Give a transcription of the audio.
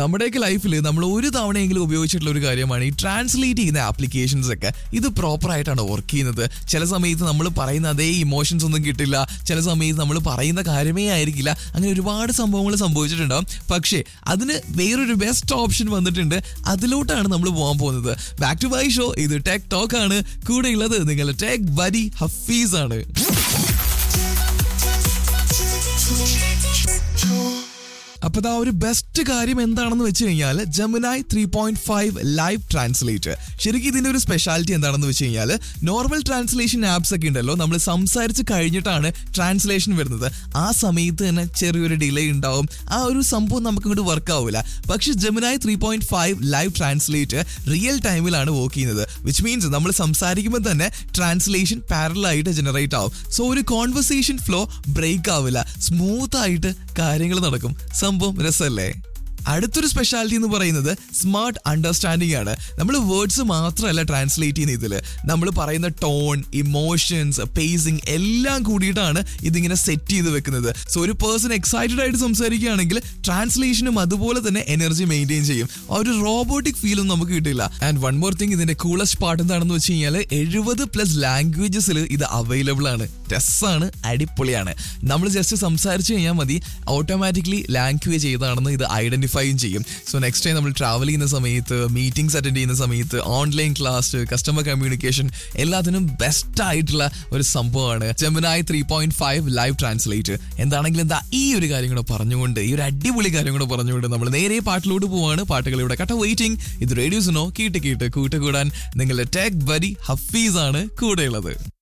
നമ്മുടെയൊക്കെ ലൈഫിൽ നമ്മൾ ഒരു തവണയെങ്കിലും ഉപയോഗിച്ചിട്ടുള്ള ഒരു കാര്യമാണ് ഈ ട്രാൻസ്ലേറ്റ് ചെയ്യുന്ന ആപ്ലിക്കേഷൻസ് ഒക്കെ. ഇത് പ്രോപ്പർ ആയിട്ടാണ് വർക്ക് ചെയ്യുന്നത്. ചില സമയത്ത് നമ്മൾ പറയുന്ന അതേ ഇമോഷൻസ് ഒന്നും കിട്ടില്ല, ചില സമയത്ത് നമ്മൾ പറയുന്ന കാര്യമേ ആയിരിക്കില്ല. അങ്ങനെ ഒരുപാട് സംഭവങ്ങൾ സംഭവിച്ചിട്ടുണ്ടാവും. പക്ഷേ അതിന് വേറൊരു ബെസ്റ്റ് ഓപ്ഷൻ വന്നിട്ടുണ്ട്. അതിലോട്ടാണ് നമ്മൾ പോകാൻ പോകുന്നത്. Back to my show. ഇത് ടെക് ടോക്ക് ആണ്. കൂടെയുള്ളത് നിങ്ങളുടെ ടെക് ബഡി ഹഫീസ് ആണ്. അപ്പൊ ആ ഒരു ബെസ്റ്റ് കാര്യം എന്താണെന്ന് വെച്ച് കഴിഞ്ഞാൽ Gemini 3.5 ലൈവ് ട്രാൻസ്ലേറ്റർ. ശരിക്കും ഇതിന്റെ ഒരു സ്പെഷ്യാലിറ്റി എന്താണെന്ന് വെച്ച് കഴിഞ്ഞാൽ നോർമൽ ട്രാൻസ്ലേഷൻ ആപ്സ് ഒക്കെ ഉണ്ടല്ലോ, നമ്മൾ സംസാരിച്ച് കഴിഞ്ഞിട്ടാണ് ട്രാൻസ്ലേഷൻ വരുന്നത്. ആ സമയത്ത് തന്നെ ചെറിയൊരു ഡിലേ ഉണ്ടാവും. ആ ഒരു സംഭവം നമുക്ക് ഇങ്ങോട്ട് വർക്ക് ആവില്ല. പക്ഷെ Gemini 3.5 ലൈവ് ട്രാൻസ്ലേറ്റർ റിയൽ ടൈമിലാണ് വർക്ക് ചെയ്യുന്നത്. വിച്ച് മീൻസ് നമ്മൾ സംസാരിക്കുമ്പോൾ തന്നെ ട്രാൻസ്ലേഷൻ പാരലൽ ആയിട്ട് ജനറേറ്റ് ആവും. സോ ഒരു കോൺവെർസേഷൻ ഫ്ലോ ബ്രേക്ക് ആവില്ല, സ്മൂത്ത് ആയിട്ട് കാര്യങ്ങൾ നടക്കും. സംഭവം രസമല്ലേ? അടുത്തൊരു സ്പെഷ്യാലിറ്റി എന്ന് പറയുന്നത് സ്മാർട്ട് അണ്ടർസ്റ്റാൻഡിംഗ് ആണ്. നമ്മൾ വേർഡ്സ് മാത്രമല്ല ട്രാൻസ്ലേറ്റ് ചെയ്യുന്ന ഇതിൽ, നമ്മൾ പറയുന്ന ടോൺ, ഇമോഷൻസ്, പേസിങ് എല്ലാം കൂടിയിട്ടാണ് ഇതിങ്ങനെ സെറ്റ് ചെയ്ത് വെക്കുന്നത്. സോ ഒരു പേഴ്സൺ എക്സൈറ്റഡ് ആയിട്ട് സംസാരിക്കുകയാണെങ്കിൽ ട്രാൻസ്ലേഷനും അതുപോലെ തന്നെ എനർജി മെയിൻറ്റെയിൻ ചെയ്യും. ആ ഒരു റോബോട്ടിക് ഫീലും നമുക്ക് കിട്ടില്ല. ആൻഡ് വൺ മോർ തിങ്, ഇതിന്റെ കൂളസ്റ്റ് പാർട്ട് എന്താണെന്ന് വെച്ച് കഴിഞ്ഞാൽ 70+ ലാംഗ്വേജസിൽ ഇത് അവൈലബിൾ ആണ്. രസമാണ്, അടിപൊളിയാണ്. നമ്മൾ ജസ്റ്റ് സംസാരിച്ച് കഴിഞ്ഞാൽ മതി, ഓട്ടോമാറ്റിക്കലി ലാംഗ്വേജ് ഏതാണെന്ന് ഇത് ഐഡന്റിഫൈ ചെയ്യും. സോ നെക്സ്റ്റ് ടൈം നമ്മൾ ട്രാവൽ ചെയ്യുന്ന സമയത്ത്, മീറ്റിംഗ്സ് അറ്റൻഡ് ചെയ്യുന്ന സമയത്ത്, ഓൺലൈൻ ക്ലാസ്, കസ്റ്റമർ കമ്മ്യൂണിക്കേഷൻ എല്ലാത്തിനും ബെസ്റ്റ് ആയിട്ടുള്ള ഒരു സംഭവമാണ് Gemini 3.5 ലൈവ് ട്രാൻസ്ലേറ്റർ. എന്താണെങ്കിലും എന്താ ഈ ഒരു കാര്യം കൂടെ പറഞ്ഞുകൊണ്ട്, ഈ ഒരു അടിപൊളി കാര്യം കൂടെ പറഞ്ഞുകൊണ്ട് നമ്മൾ നേരെ പാട്ടിലോട്ട് പോവാണ്. പാട്ടുകളിവിടെ കട്ട വെയിറ്റിംഗ്. ഇത് റേഡിയോ സുനോ. കേട്ട് കൂട്ടുകൂടാൻ നിങ്ങളുടെ ടെക് ബഡി ഹഫീസ് ആണ് കൂടെയുള്ളത്.